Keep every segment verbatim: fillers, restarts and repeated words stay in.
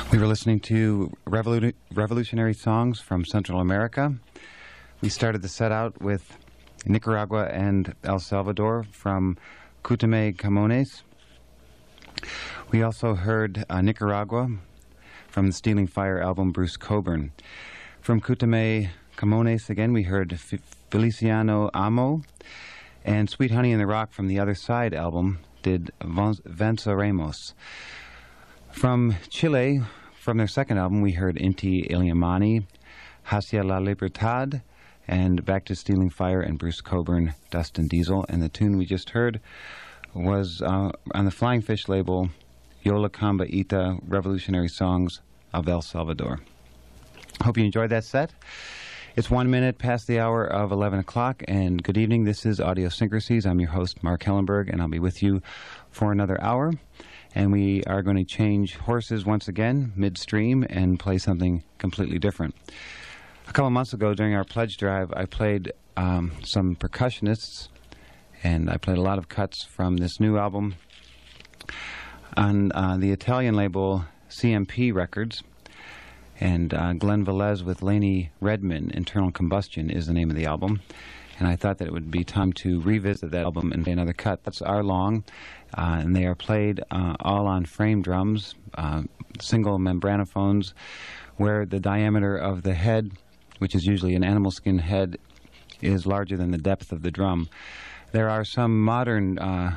We were listening to revolu revolutionary songs from Central America. We started the set out with Nicaragua and El Salvador from Cutame Camones. We also heard uh, Nicaragua from the Stealing Fire album Bruce Cockburn. From Cutame Camones again we heard F Feliciano Amo, and Sweet Honey in the Rock from the Other Side album did Venceremos. From Chile, from their second album, we heard Inti Illimani, Hacia la Libertad, and back to Stealing Fire and Bruce Cockburn, Dust and Diesel. And the tune we just heard was uh, on the Flying Fish label, Yola Camba Ita, Revolutionary Songs of El Salvador. Hope you enjoyed that set. It's one minute past the hour of eleven o'clock, and good evening. This is Audiosyncrasies. I'm your host, Mark Hellenberg, and I'll be with you for another hour. And we are going to change horses once again, midstream, and play something completely different. A couple months ago, during our pledge drive, I played um, some percussionists, and I played a lot of cuts from this new album on uh, the Italian label C M P Records. And uh, Glenn Velez with Laney Redman, Internal Combustion, is the name of the album. And I thought that it would be time to revisit that album and play another cut. Cuts are long, uh, and they are played uh, all on frame drums, uh, single membranophones, where the diameter of the head, which is usually an animal skin head, is larger than the depth of the drum. There are some modern uh,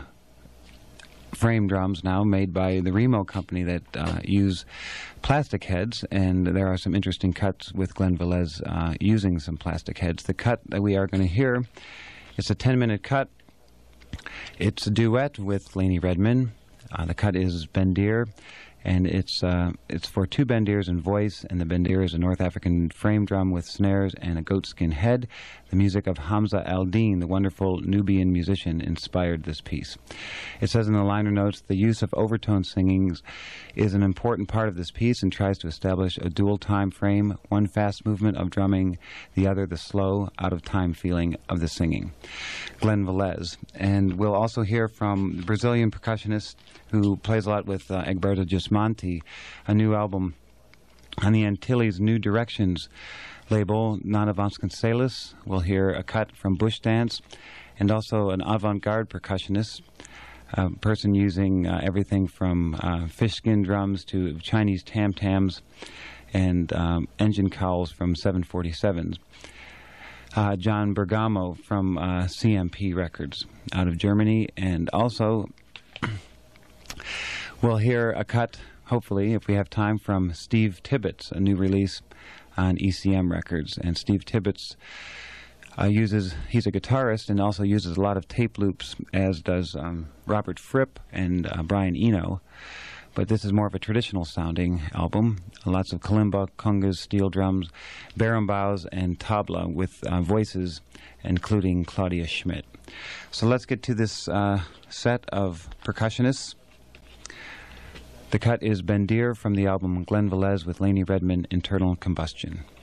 frame drums now made by the Remo company that uh, use plastic heads, and there are some interesting cuts with Glenn Velez uh, using some plastic heads. The cut that we are going to hear, it's a ten minute cut. It's a duet with Laney Redman. Uh, the cut is Bendir, and it's uh, it's for two bendirs and voice, and the bendir is a North African frame drum with snares and a goatskin head. The music of Hamza Al-Din, the wonderful Nubian musician, inspired this piece. It says in the liner notes, the use of overtone singings is an important part of this piece and tries to establish a dual time frame, one fast movement of drumming, the other the slow, out-of-time feeling of the singing. Glenn Velez. And we'll also hear from the Brazilian percussionist who plays a lot with uh, Egberto Gismonti, a new album on the Antilles New Directions label, Nana Vasconcelos. We'll hear a cut from Bush Dance, and also an avant-garde percussionist, a person using uh, everything from uh, fish skin drums to Chinese tam-tams and um, engine cowls from seven forty-sevens. Uh, John Bergamo from uh, C M P Records out of Germany, and also we'll hear a cut, hopefully, if we have time, from Steve Tibbetts, a new release on E C M Records. And Steve Tibbetts uh, uses, he's a guitarist and also uses a lot of tape loops, as does um, Robert Fripp and uh, Brian Eno. But this is more of a traditional sounding album. Lots of kalimba, congas, steel drums, berimbau, and tabla with uh, voices, including Claudia Schmidt. So let's get to this uh, set of percussionists. The cut is Bendir from the album Glenn Velez with Laney Redman, Internal Combustion.